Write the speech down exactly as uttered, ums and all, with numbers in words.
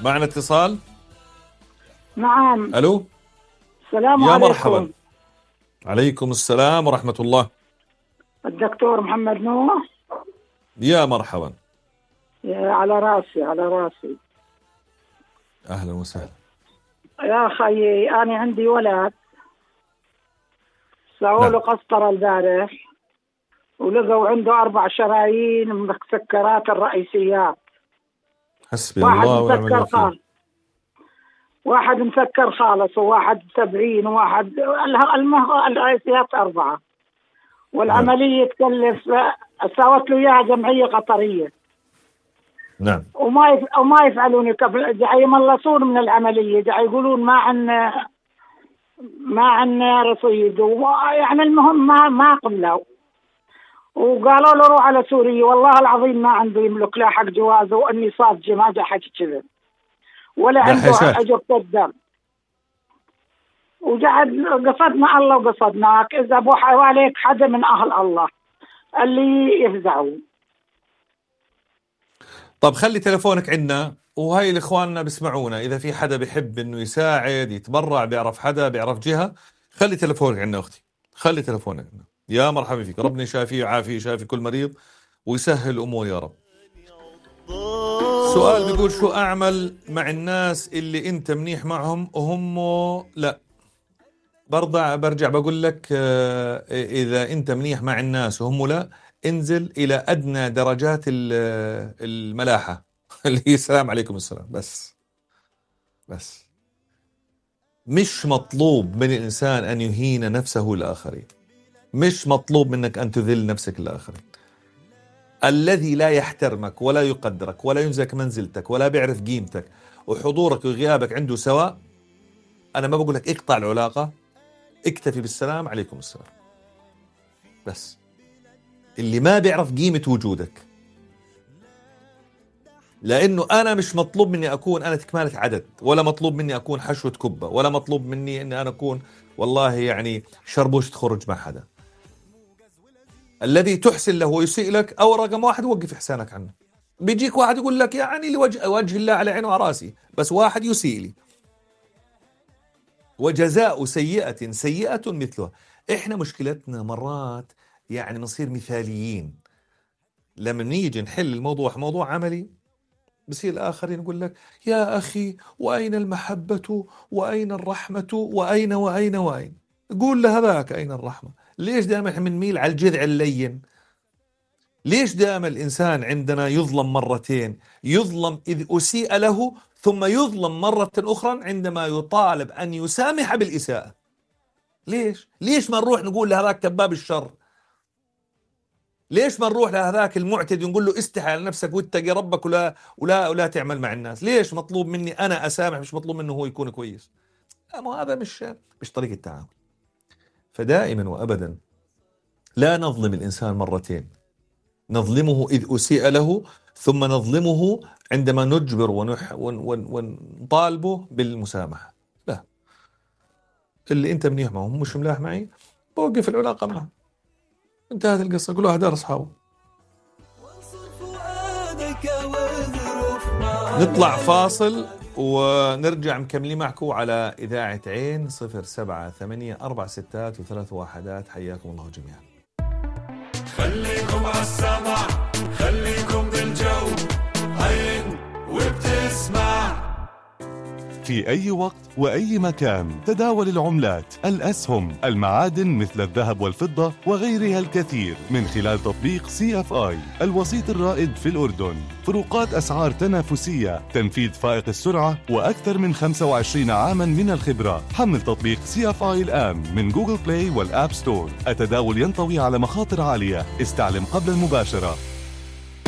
معنا اتصال. نعم. ألو. السلام يا عليكم. مرحبا. عليكم السلام ورحمة الله. الدكتور محمد نوح. يا مرحبا. يا على راسي على راسي. أهلا وسهلا. يا أخي أنا عندي ولد سووا له قسطرة البارح ولقوا عنده أربع شرايين من السكرات الرئيسيات. حسبي الله ونعم الوكيل. واحد مسكر خالص وواحد سبعين وواحد الرئيسيات أربعة، والعملية تكلف سوت له إياها جمعية قطرية. نعم. وما يف... وما يفعلون كف... جاي يملصون من العملية، جاي يقولون ما عنا ما عنا رصيد و... يعني المهم ما ما قبلوا، وقالوا له روح على سوريا. والله العظيم ما عنده يملك لا حق جوازه، واني صادقه ما جا حكي كذا ولا عنده اجر الدم. وقعد قصدنا الله وقصدناك، اذا ابو حواليك حدا من اهل الله اللي يفزعوا. طب خلي تلفونك عندنا، وهاي الاخواننا بيسمعونا، اذا في حدا بيحب انه يساعد يتبرع، بيعرف حدا بيعرف جهة، خلي تلفونك عندنا اختي، خلي تلفونك عندنا. يا مرحبا فيك، ربنا يشافي ويعافي يشافي كل مريض ويسهل الامور يا رب. سؤال بيقول شو اعمل مع الناس اللي انت منيح معهم وهم لا؟ برضع برجع بقول لك اذا انت منيح مع الناس وهم لا، انزل الى ادنى درجات الملاحة اللي هي السلام عليكم السلام. بس بس مش مطلوب من الانسان ان يهين نفسه للاخرين، مش مطلوب منك ان تذل نفسك للاخرين. الذي لا يحترمك ولا يقدرك ولا ينزلك منزلتك ولا بيعرف قيمتك وحضورك وغيابك عنده سواء، انا ما بقول لك اقطع العلاقة، اكتفي بالسلام عليكم السلام بس. اللي ما بيعرف قيمة وجودك، لأنه أنا مش مطلوب مني أكون أنا تكمالة عدد، ولا مطلوب مني أكون حشوة كبة، ولا مطلوب مني أني أنا أكون والله يعني شربوش تخرج مع حدا. الذي تحسن له ويسيء لك، أو رقم واحد وقف إحسانك عنه. بيجيك واحد يقول لك يعني لوجه وجه الله على عيني وراسي، بس واحد يسيء لي، وجزاء سيئة سيئة مثلها. إحنا مشكلتنا مرات يعني نصير مثاليين، لما نيجي نحل الموضوع موضوع عملي بصير الآخرين يقول لك يا أخي وأين المحبة وأين الرحمة وأين وأين وأين. قول لهذاك أين الرحمة. ليش دائما احنا بنميل على الجذع اللين؟ ليش دائما الإنسان عندنا يظلم مرتين؟ يظلم إذ أسيء له، ثم يظلم مرة أخرى عندما يطالب أن يسامح بالإساءة. ليش؟ ليش ما نروح نقول لهذاك كباب الشر؟ ليش ما نروح لهذاك المعتدي ونقول له استحي على نفسك واتقي ربك ولا ولا ولا تعمل مع الناس؟ ليش مطلوب مني أنا أسامح، مش مطلوب منه هو يكون كويس؟ أما هذا مش مش طريقة التعامل. فدائما وأبدا لا نظلم الإنسان مرتين، نظلمه إذ أسيء له، ثم نظلمه عندما نجبر ونح ونطالبه بالمسامحة. لا، اللي أنت منيح معه مش ملاح معي، بوقف العلاقة معه، انتهت القصة. قولوا هدار أصحابه. نطلع فاصل ونرجع مكملين معكم على إذاعة عين صفر سبعة ثمانية أربع ستات وثلاث واحدات. حياكم الله جميعا. خليكم عالسمع، خليكم بالجو، عين وبتسمع في أي وقت وأي مكان. تداول العملات، الأسهم، المعادن مثل الذهب والفضة وغيرها الكثير من خلال تطبيق سي اف آي، الوسيط الرائد في الأردن. فروقات أسعار تنافسية، تنفيذ فائق السرعة، وأكثر من خمسة وعشرين عاما من الخبرة. حمل تطبيق سي اف آي الآن من جوجل بلاي والآب ستور. التداول ينطوي على مخاطر عالية، استعلم قبل المباشرة.